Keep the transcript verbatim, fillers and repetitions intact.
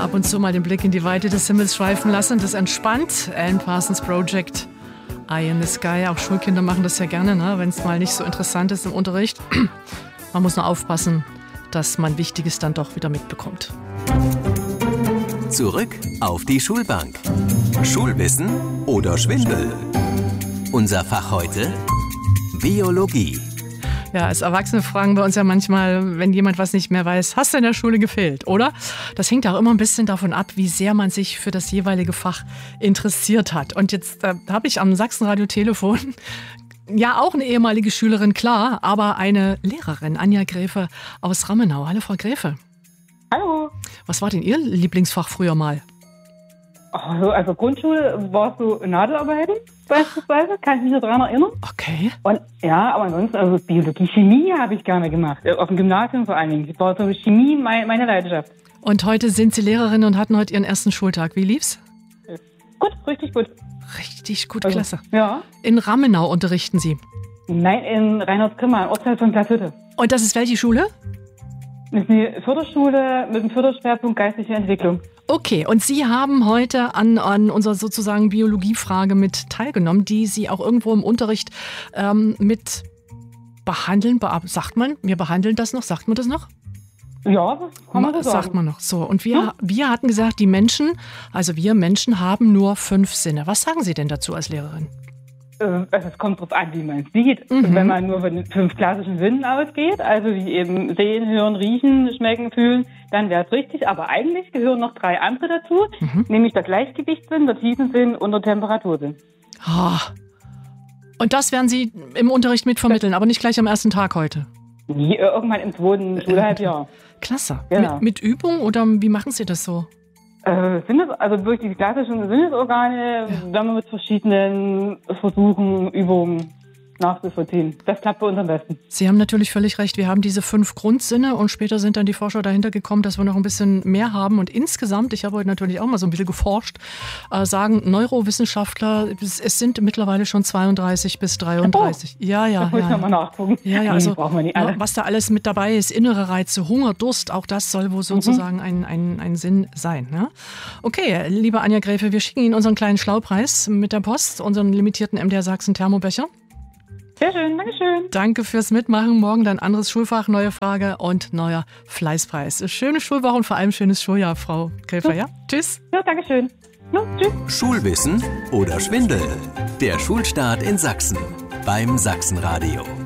ab und zu mal den Blick in die Weite des Himmels schweifen lassen. Das entspannt. Alan Parsons Project, Eye in the Sky. Auch Schulkinder machen das ja gerne, ne? Wenn es mal nicht so interessant ist im Unterricht. Man muss nur aufpassen, dass man Wichtiges dann doch wieder mitbekommt. Zurück auf die Schulbank. Schulwissen oder Schwindel? Unser Fach heute: Biologie. Ja, als Erwachsene fragen wir uns ja manchmal, wenn jemand was nicht mehr weiß, hast du in der Schule gefehlt, oder? Das hängt auch immer ein bisschen davon ab, wie sehr man sich für das jeweilige Fach interessiert hat. Und jetzt äh, habe ich am Sachsenradio-Telefon ja auch eine ehemalige Schülerin, klar, aber eine Lehrerin, Anja Gräfe aus Rammenau. Hallo, Frau Gräfe. Hallo. Was war denn Ihr Lieblingsfach früher mal? Also, also Grundschule war so Nadelarbeiten beispielsweise, kann ich mich noch daran erinnern. Okay. Und ja, aber ansonsten, also Biologie, Chemie habe ich gerne gemacht. Auf dem Gymnasium vor allen Dingen. Das war so Chemie meine, meine Leidenschaft. Und heute sind Sie Lehrerin und hatten heute Ihren ersten Schultag. Wie lief's? Gut, richtig gut. Richtig gut, also, klasse. Ja. In Rammenau unterrichten Sie? Nein, in Reinhardskrimmer, Ortsteil von Glashütte. Und das ist welche Schule? Das ist eine Förderschule mit dem Förderschwerpunkt geistige Entwicklung. Okay, und Sie haben heute an, an unserer sozusagen Biologiefrage mit teilgenommen, die Sie auch irgendwo im Unterricht ähm, mit behandeln. Be- sagt man, wir behandeln das noch? Sagt man das noch? Ja, das kann man so sagen. Sagt man noch. So, und wir, ja. wir hatten gesagt, die Menschen, also wir Menschen haben nur fünf Sinne. Was sagen Sie denn dazu als Lehrerin? Also es kommt drauf an, wie man es sieht. Mhm. Wenn man nur von den fünf klassischen Sinnen ausgeht, also wie eben sehen, hören, riechen, schmecken, fühlen, dann wäre es richtig. Aber eigentlich gehören noch drei andere dazu, mhm. nämlich der Gleichgewichtssinn, der Tiefensinn und der Temperatursinn. Oh. Und das werden Sie im Unterricht mitvermitteln, aber nicht gleich am ersten Tag heute? Nee, irgendwann im zweiten Schulhalbjahr. Klasse. Ja. Mit, mit Übung oder wie machen Sie das so? Äh, Sinnes, also durch die klassischen Sinnesorgane, ja. werden wir mit verschiedenen Versuchen, Übungen nachzuvollziehen. Das klappt bei uns am besten. Sie haben natürlich völlig recht. Wir haben diese fünf Grundsinne und später sind dann die Forscher dahinter gekommen, dass wir noch ein bisschen mehr haben. Und insgesamt, ich habe heute natürlich auch mal so ein bisschen geforscht, äh, sagen Neurowissenschaftler, es, es sind mittlerweile schon zweiunddreißig bis dreiunddreißig. Oh, ja, ja. Das muss ich ja, nochmal nachgucken. Ja, ja, also brauchen wir nicht alle. Was da alles mit dabei ist, innere Reize, Hunger, Durst, auch das soll wohl sozusagen mhm. ein, ein, ein Sinn sein. Ne? Okay, liebe Anja Gräfe, wir schicken Ihnen unseren kleinen Schlaupreis mit der Post, unseren limitierten M D R Sachsen Thermobecher. Sehr schön, danke schön. Danke fürs Mitmachen. Morgen dann anderes Schulfach, neue Frage und neuer Fleißpreis. Schöne Schulwoche und vor allem schönes Schuljahr, Frau Gräfer. Ja, tschüss. Ja, danke schön. Ja, tschüss. Schulwissen oder Schwindel? Der Schulstart in Sachsen beim Sachsenradio.